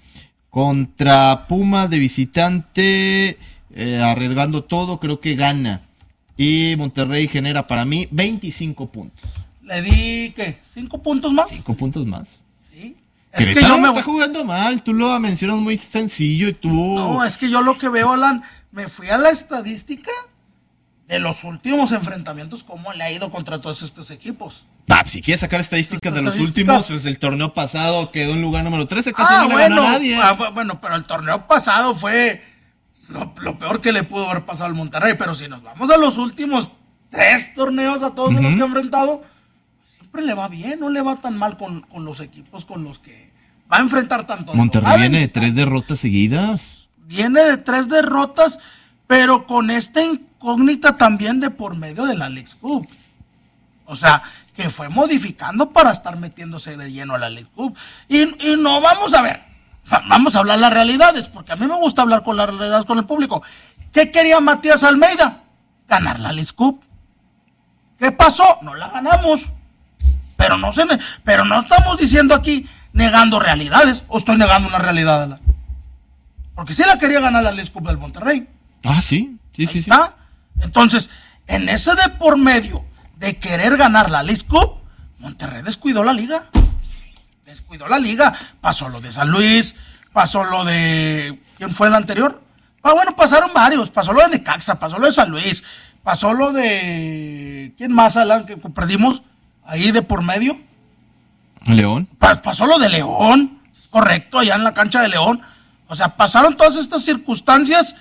Contra Puma, de visitante, eh, arriesgando todo, creo que gana. Y Monterrey genera para mí veinticinco puntos. Le di, ¿qué? ¿Cinco puntos más? Cinco puntos más. Sí. Es que Querétaro yo me está jugando mal, tú lo mencionas muy sencillo y tú... No, es que yo lo que veo, Alan, me fui a la estadística de los últimos enfrentamientos, cómo le ha ido contra todos estos equipos. Ah, si quieres sacar estadísticas de los Estadísticas. últimos, pues el torneo pasado quedó en lugar número trece, casi Ah, no le bueno, ganó a nadie. ah, bu- bueno, pero el torneo pasado fue lo, lo peor que le pudo haber pasado al Monterrey, pero si nos vamos a los últimos tres torneos, a todos de los Ujú. que ha enfrentado, siempre le va bien, no le va tan mal con, con los equipos con los que va a enfrentar tanto. Monterrey viene de tres derrotas seguidas. Viene de tres derrotas, pero con esta incógnita también de por medio de la Leagues Cup. O sea, que fue modificando para estar metiéndose de lleno a la Leagues Cup. Y, y no vamos a ver, vamos a hablar las realidades, porque a mí me gusta hablar con las realidades con el público. ¿Qué quería Matías Almeida? Ganar la Leagues Cup. ¿Qué pasó? No la ganamos. Pero no se, pero no estamos diciendo aquí negando realidades, o estoy negando una realidad. La, porque sí la quería ganar la Leagues Cup del Monterrey. Ah, sí, sí, Ahí sí. está. Sí. Entonces, en ese de por medio de querer ganar la Leagues Cup, Monterrey descuidó la liga. Descuidó la liga. Pasó lo de San Luis, pasó lo de... ¿Quién fue el anterior? Ah, bueno, pasaron varios. Pasó lo de Necaxa, pasó lo de San Luis, pasó lo de... ¿Quién más, Alan, que perdimos ahí de por medio? León. Pa- pasó lo de León, correcto, allá en la cancha de León. O sea, pasaron todas estas circunstancias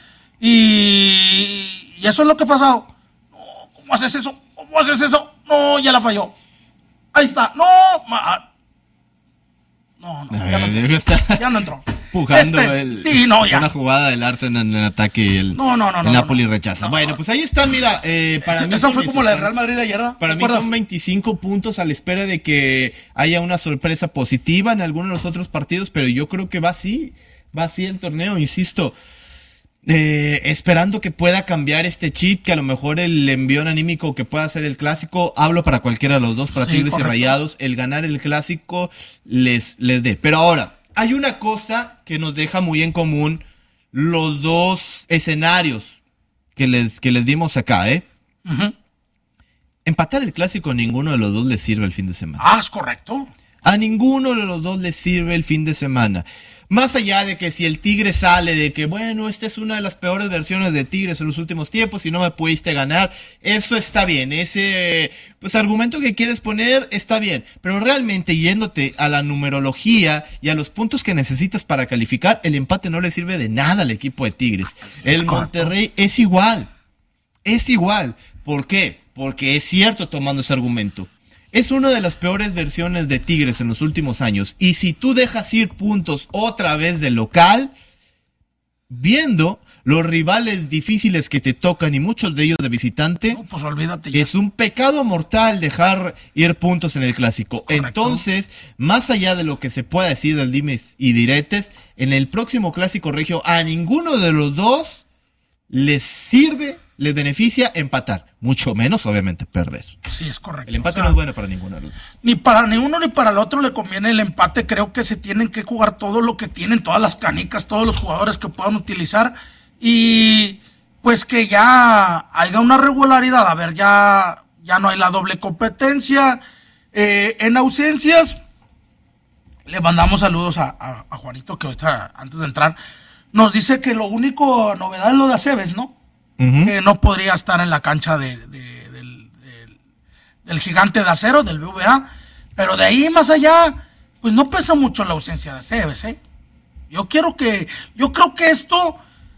y, y eso es lo que ha pasado. No, ¿cómo haces eso? ¿Cómo haces eso? No, ya la falló. Ahí está. No, ma- no, no, ya no, entró. Ya no entró. Pujando Este, el, sí, no, ya. una jugada del Arsenal en el ataque y el, No, no, no, el no, Napoli no. rechaza. No, bueno, no. pues ahí están, mira, eh, para Esa- mí esa son fue como la del veinticinco Real Madrid de ayer, ¿no? Para ¿Te mí acuerdas? son veinticinco puntos a la espera de que haya una sorpresa positiva en alguno de los otros partidos, pero yo creo que va así, va así el torneo, insisto. Eh, esperando que pueda cambiar este chip, que a lo mejor el envión anímico que pueda hacer el clásico, hablo para cualquiera de los dos, para Sí, Tigres correcto. y Rayados, el ganar el clásico les, les dé. Pero ahora, hay una cosa que nos deja muy en común los dos escenarios que les, que les dimos acá, ¿eh? Ujú. Empatar el clásico a ninguno de los dos les sirve el fin de semana. Ah, es correcto. A ninguno de los dos les sirve el fin de semana. Más allá de que si el Tigre sale de que, bueno, esta es una de las peores versiones de Tigres en los últimos tiempos y no me pudiste ganar, eso está bien. Ese, pues, argumento que quieres poner está bien. Pero realmente, yéndote a la numerología y a los puntos que necesitas para calificar, el empate no le sirve de nada al equipo de Tigres. El Monterrey es igual. Es igual. ¿Por qué? Porque es cierto tomando ese argumento. Es una de las peores versiones de Tigres en los últimos años. Y si tú dejas ir puntos otra vez del local, viendo los rivales difíciles que te tocan y muchos de ellos de visitante, No, pues olvídate ya. es un pecado mortal dejar ir puntos en el clásico. Correcto. Entonces, más allá de lo que se pueda decir del dimes y diretes, en el próximo clásico regio a ninguno de los dos les sirve, les beneficia empatar. Mucho menos, obviamente, perder. Sí, es correcto. El empate O sea, no es bueno para ninguno de los dos. Ni para ni uno ni para el otro le conviene el empate. Creo que se tienen que jugar todo lo que tienen, todas las canicas, todos los jugadores que puedan utilizar. Y pues que ya haya una regularidad. A ver, ya, ya no hay la doble competencia. Eh, en ausencias, le mandamos saludos a, a, a Juanito, que ahorita, antes de entrar, nos dice que lo único novedad es lo de Aceves, ¿no? Uh-huh. Que no podría estar en la cancha de, de- del, del- del gigante de acero, del B V A, pero de ahí más allá, pues no pesa mucho la ausencia de Aceves, ¿eh? Yo quiero que, yo creo que esto,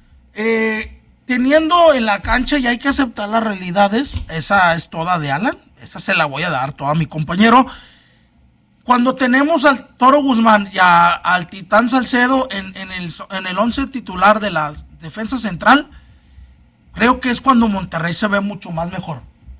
eh, teniendo en la cancha, y hay que aceptar las realidades, esa es toda de Alan, esa se la voy a dar toda a mi compañero. Cuando tenemos al Toro Guzmán y a- al Titán Salcedo en, en el en el once titular de la defensa central, creo que es cuando Monterrey se ve mucho más mejor.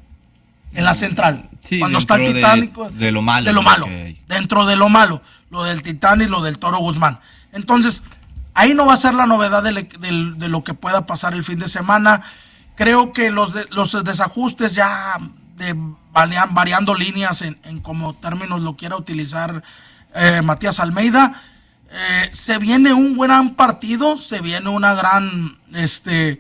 En la central. Sí, cuando está el dentro de- Titánico. de lo malo, De lo ¿no? malo. que hay. Dentro de lo malo. Lo del Titán y lo del Toro Guzmán. Entonces, ahí no va a ser la novedad de, le- del- de lo que pueda pasar el fin de semana. Creo que los, de- los desajustes ya de varian- variando líneas en, en como términos lo quiera utilizar eh, Matías Almeida. Eh, se viene un gran partido, se viene una gran este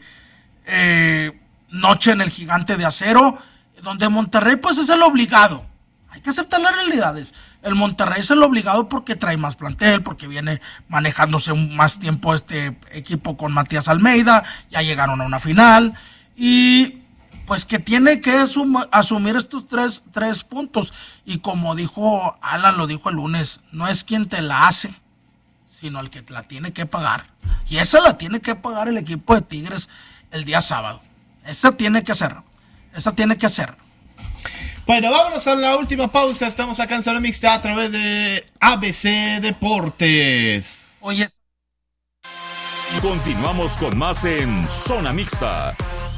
eh, noche en el Gigante de Acero, donde Monterrey pues es el obligado. Hay que aceptar las realidades. El Monterrey es el obligado porque trae más plantel, porque viene manejándose un- más tiempo este equipo con Matías Almeida, ya llegaron a una final y pues que tiene que asum- asumir estos tres, tres puntos. Y como dijo Alan, lo dijo el lunes, no es quien te la hace, sino el que te la tiene que pagar. Y esa la tiene que pagar el equipo de Tigres el día sábado. Esa tiene que hacer. Esa tiene que hacer. Bueno, vámonos a la última pausa. Estamos acá en Zona Mixta a través de A B C Deportes. Oye. Continuamos con más en Zona Mixta.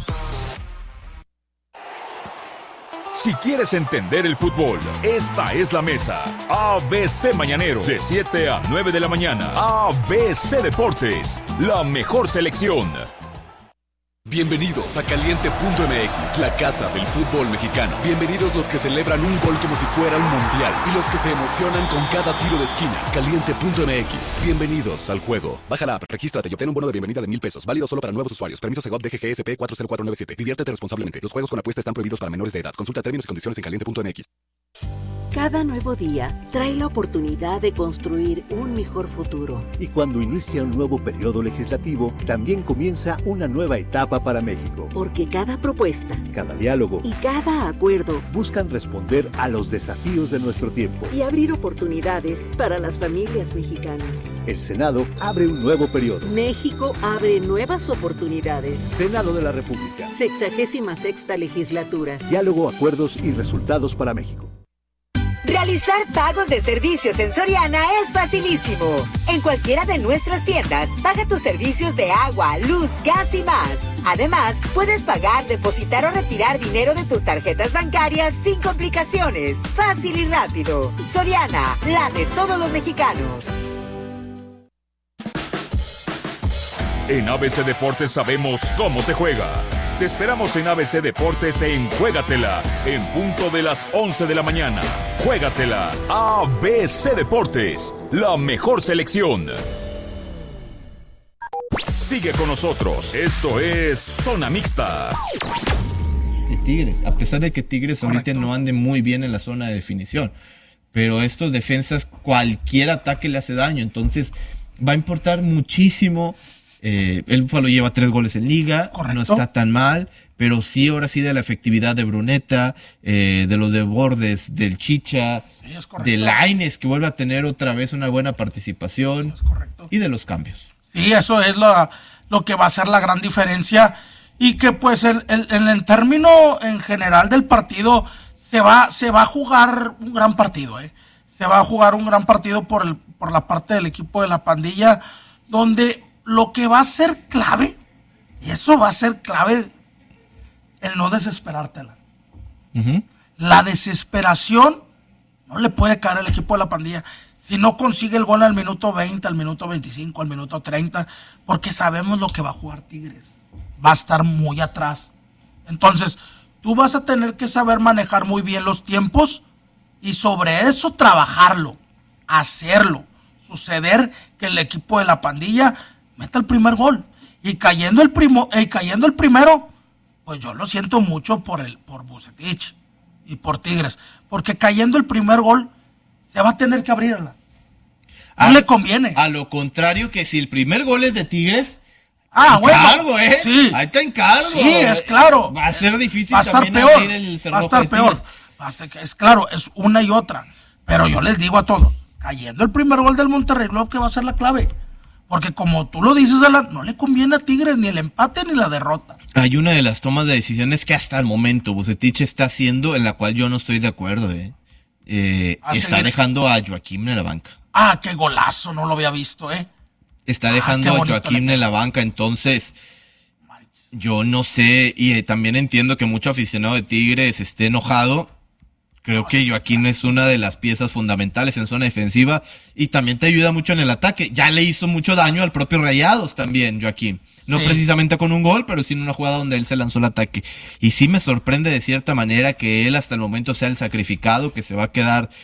Si quieres entender el fútbol, esta es la mesa. A B C Mañanero, de siete a nueve de la mañana. A B C Deportes, la mejor selección. Bienvenidos a Caliente punto M X, la casa del fútbol mexicano. Bienvenidos los que celebran un gol como si fuera un mundial y los que se emocionan con cada tiro de esquina. Caliente punto M X, bienvenidos al juego. Baja la app, regístrate y obtén un bono de bienvenida de mil pesos, válido solo para nuevos usuarios. Permiso Segov D G G S P cuatro cero cuatro nueve siete. Diviértete responsablemente. Los juegos con apuesta están prohibidos para menores de edad. Consulta términos y condiciones en caliente punto M X. Cada nuevo día trae la oportunidad de construir un mejor futuro. Y cuando inicia un nuevo periodo legislativo, también comienza una nueva etapa para México. Porque cada propuesta, cada diálogo y cada acuerdo buscan responder a los desafíos de nuestro tiempo y abrir oportunidades para las familias mexicanas. El Senado abre un nuevo periodo. México abre nuevas oportunidades. Senado de la República. Sexagésima sexta legislatura. Diálogo, acuerdos y resultados para México. Realizar pagos de servicios en Soriana es facilísimo. En cualquiera de nuestras tiendas, paga tus servicios de agua, luz, gas y más. Además, puedes pagar, depositar o retirar dinero de tus tarjetas bancarias sin complicaciones. Fácil y rápido. Soriana, la de todos los mexicanos. En A B C Deportes sabemos cómo se juega. Te esperamos en A B C Deportes en Juégatela, en punto de las once de la mañana. Juégatela, A B C Deportes, la mejor selección. Sigue con nosotros, esto es Zona Mixta. De Tigres, a pesar de que Tigres ahorita no ande muy bien en la zona de definición, pero estos defensas, cualquier ataque le hace daño, entonces va a importar muchísimo. Eh, el Búfalo lleva tres goles en liga, correcto, no está tan mal, pero sí, ahora sí de la efectividad de Bruneta, eh, de los desbordes del Chicha, sí, de Lainez, que vuelve a tener otra vez una buena participación, sí, y de los cambios. Sí, eso es lo, lo que va a ser la gran diferencia, y que pues el, el, el, en término en general del partido se va, se va a jugar un gran partido, ¿eh? Se va a jugar un gran partido por, el, por la parte del equipo de la pandilla, donde lo que va a ser clave, y eso va a ser clave, el no desesperártela. Uh-huh. La desesperación no le puede caer al equipo de la pandilla si no consigue el gol al minuto veinte, al minuto veinticinco, al minuto treinta, porque sabemos lo que va a jugar Tigres. Va a estar muy atrás. Entonces, tú vas a tener que saber manejar muy bien los tiempos y sobre eso trabajarlo, hacerlo, suceder que el equipo de la pandilla meta el primer gol y cayendo el primo, eh, cayendo el primero, pues yo lo siento mucho por el por Vucetich y por Tigres, porque cayendo el primer gol se va a tener que abrirla. No a, le conviene. A lo contrario que si el primer gol es de Tigres, ah, bueno, encargo, ¿eh? Sí. Ahí te encargo. Sí, es claro. Va a ser difícil. Va a estar peor. Va a estar peor. Va a ser, es claro, es una y otra. Pero yo les digo a todos, cayendo el primer gol del Monterrey, lo que va a ser la clave. Porque como tú lo dices, Alan, no le conviene a Tigres ni el empate ni la derrota. Hay una de las tomas de decisiones que hasta el momento Vucetich está haciendo, en la cual yo no estoy de acuerdo, ¿eh? eh está seguir? dejando a Joaquín en la banca. Ah, qué golazo, no lo había visto, ¿eh? Está dejando ah, a Joaquín en la banca, entonces yo no sé, y eh, también entiendo que mucho aficionado de Tigres esté enojado. Creo que Joaquín es una de las piezas fundamentales en zona defensiva y también te ayuda mucho en el ataque. Ya le hizo mucho daño al propio Rayados también, Joaquín. No sí. precisamente con un gol, pero sí en una jugada donde él se lanzó el ataque. Y sí me sorprende de cierta manera que él hasta el momento sea el sacrificado, que se va a quedar